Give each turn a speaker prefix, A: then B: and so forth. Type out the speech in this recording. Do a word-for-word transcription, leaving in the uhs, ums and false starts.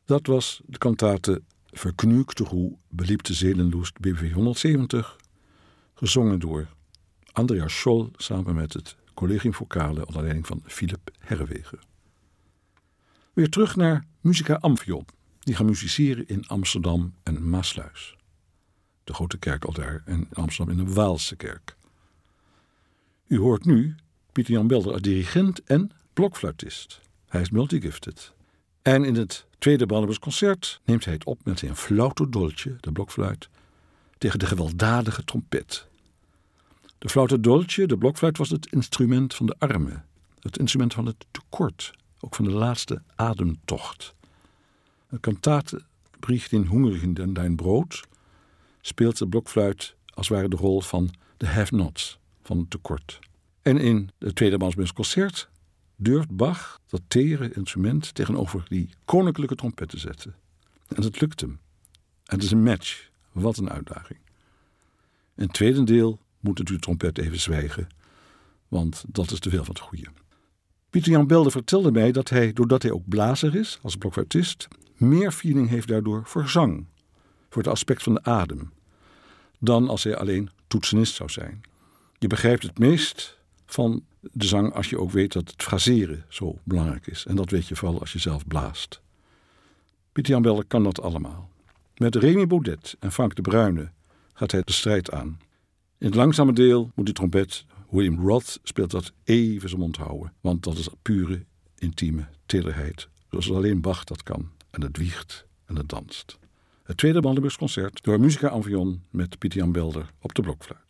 A: Dat was de kantate Verknügte Ruh, beliebte Seelenlust, B W vierhonderdzeventig, gezongen door Andreas Scholl samen met het Collegium Vocale onder leiding van Philip Herreweghe. Weer terug naar Musica Amphion. Die gaan musiceren in Amsterdam en Maassluis. De grote kerk aldaar en in Amsterdam in de Waalse kerk. U hoort nu Pieter Jan Belder als dirigent en blokfluitist. Hij is multigifted. En in het tweede Brandenburgs concert neemt hij het op met zijn flauto dolce, de blokfluit, tegen de gewelddadige trompet. De flauto dolce, de blokfluit, was het instrument van de armen. Het instrument van het tekort, ook van de laatste ademtocht. Een kantate Bricht den Hungrigen den dein Brood speelt de blokfluit als het ware de rol van de have-nots, van het tekort. En in het tweede Brandenburgs concert durft Bach dat tere instrument tegenover die koninklijke trompet te zetten. En dat lukt hem. En het is een match. Wat een uitdaging. In het tweede deel moet natuurlijk de trompet even zwijgen, want dat is te veel van het goede. Pieter Jan Belder vertelde mij dat hij, doordat hij ook blazer is, als blokfluitist, meer feeling heeft daardoor voor zang, voor het aspect van de adem, dan als hij alleen toetsenist zou zijn. Je begrijpt het meest van de zang als je ook weet dat het fraseren zo belangrijk is. En dat weet je vooral als je zelf blaast. Pieter Jan Belder kan dat allemaal. Met Remy Baudet en Frank de Bruyne gaat hij de strijd aan. In het langzame deel moet die trompet, William Roth speelt dat even zijn mond houden. Want dat is pure, intieme tederheid. Zoals alleen Bach dat kan. En het wiegt en het danst. Het tweede Brandenburgs concert door Musica Amphion met Pieter Jan Belder op de blokfluit.